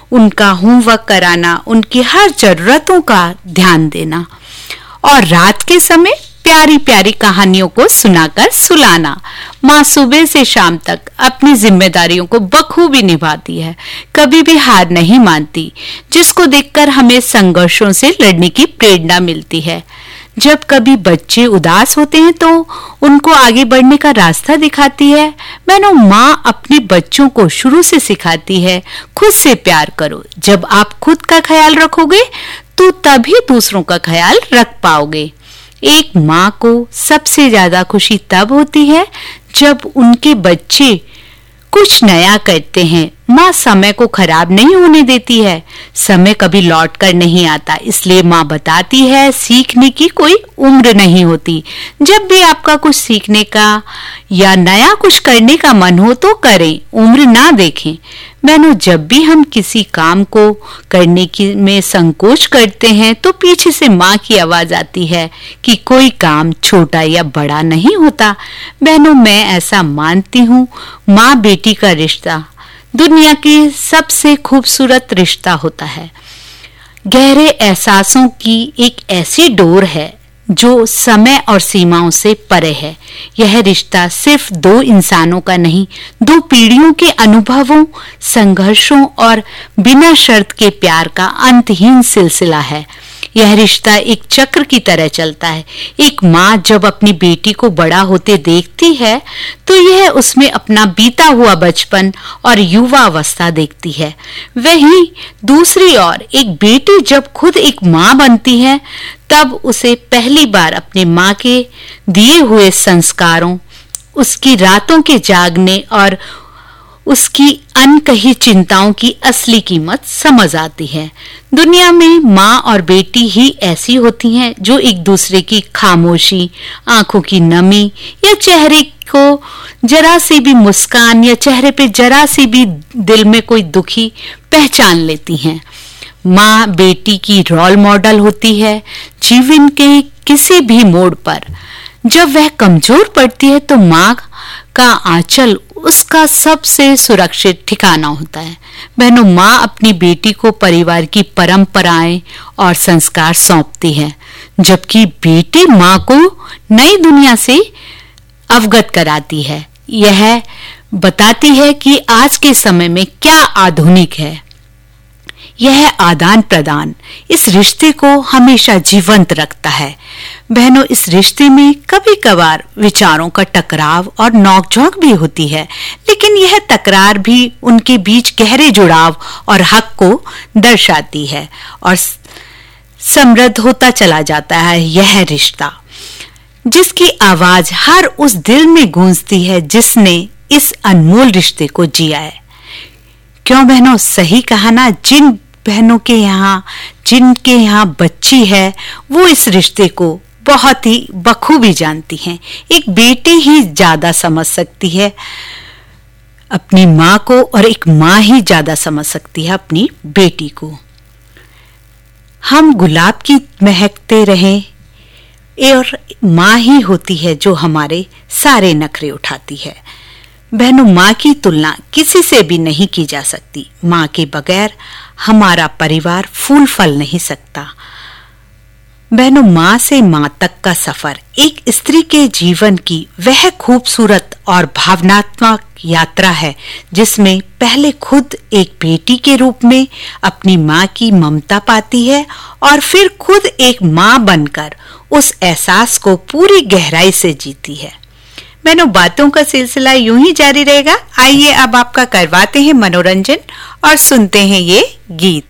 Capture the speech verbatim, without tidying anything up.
उनका होमवर्क कराना, उनकी हर जरूरतों का ध्यान देना और रात के समय प्यारी प्यारी कहानियों को सुनाकर सुलाना। माँ सुबह से शाम तक अपनी जिम्मेदारियों को बखूबी निभाती है, कभी भी हार नहीं मानती, जिसको देखकर हमें संघर्षों से लड़ने की प्रेरणा मिलती है। जब कभी बच्चे उदास होते हैं तो उनको आगे बढ़ने का रास्ता दिखाती है। बहनों, माँ अपने बच्चों को शुरू से सिखाती है, खुद से प्यार करो। जब आप खुद का ख्याल रखोगे तो तभी दूसरों का ख्याल रख पाओगे। एक माँ को सबसे ज्यादा खुशी तब होती है जब उनके बच्चे कुछ नया करते हैं। माँ समय को खराब नहीं होने देती है। समय कभी लौट कर नहीं आता, इसलिए माँ बताती है सीखने की कोई उम्र नहीं होती। जब भी आपका कुछ सीखने का या नया कुछ करने का मन हो तो करें, उम्र ना देखें। बहनों, जब भी हम किसी काम को करने की में संकोच करते हैं तो पीछे से माँ की आवाज आती है कि कोई काम छोटा या बड़ा नहीं होता। बहनों, मैं ऐसा मानती हूँ, माँ बेटी का रिश्ता दुनिया की सबसे खूबसूरत रिश्ता होता है। गहरे एहसासों की एक ऐसी डोर है जो समय और सीमाओं से परे है। यह रिश्ता सिर्फ दो इंसानों का नहीं, दो पीढ़ियों के अनुभवों, संघर्षों और बिना शर्त के प्यार का अंतहीन सिलसिला है। यह रिश्ता एक चक्र की तरह चलता है। एक माँ जब अपनी बेटी को बड़ा होते देखती है तो यह उसमें अपना बीता हुआ बचपन और युवा अवस्था देखती है। वहीं दूसरी ओर एक बेटी जब खुद एक माँ बनती है तब उसे पहली बार अपने माँ के दिए हुए संस्कारों, उसकी रातों के जागने और उसकी अनकही चिंताओं की असली कीमत समझ आती है। दुनिया में माँ और बेटी ही ऐसी होती हैं जो एक दूसरे की खामोशी, आंखों की नमी या चेहरे को जरा सी भी मुस्कान या चेहरे पे जरा सी भी दिल में कोई दुखी पहचान लेती हैं। माँ बेटी की रोल मॉडल होती है जीवन के किसी भी मोड़ पर। जब वह कमजोर पड़ती है तो माँ का आंचल उसका सबसे सुरक्षित ठिकाना होता है। बहनों, माँ अपनी बेटी को परिवार की परंपराएं और संस्कार सौंपती है, जबकि बेटी माँ को नई दुनिया से अवगत कराती है। यह बताती है कि आज के समय में क्या आधुनिक है। यह आदान प्रदान इस रिश्ते को हमेशा जीवंत रखता है। बहनों, इस रिश्ते में कभी कभार विचारों का टकराव और नोकझोंक भी होती है, लेकिन यह तकरार भी उनके बीच गहरे जुड़ाव और हक को दर्शाती है और समृद्ध होता चला जाता है। यह रिश्ता जिसकी आवाज हर उस दिल में गूंजती है जिसने इस अनमोल रिश्ते को जिया है। क्यों बहनों, सही कहा ना? जिन बहनों के यहाँ जिनके यहाँ बच्ची है वो इस रिश्ते को बहुत ही बखूबी जानती हैं। एक बेटी ही ज्यादा समझ सकती है अपनी माँ को और एक माँ ही ज्यादा समझ सकती है अपनी बेटी को। हम गुलाब की महकते रहें और माँ ही होती है जो हमारे सारे नखरे उठाती है। बहनों, माँ की तुलना किसी से भी नहीं की जा सकती। माँ के बगैर हमारा परिवार फूल फल नहीं सकता। बहनों, माँ से माँ तक का सफर एक स्त्री के जीवन की वह खूबसूरत और भावनात्मक यात्रा है जिसमें पहले खुद एक बेटी के रूप में अपनी माँ की ममता पाती है और फिर खुद एक माँ बनकर उस एहसास को पूरी गहराई से जीती है। बहनों, बातों का सिलसिला यूं ही जारी रहेगा। आइए अब आपका करवाते हैं मनोरंजन और सुनते हैं ये गीत।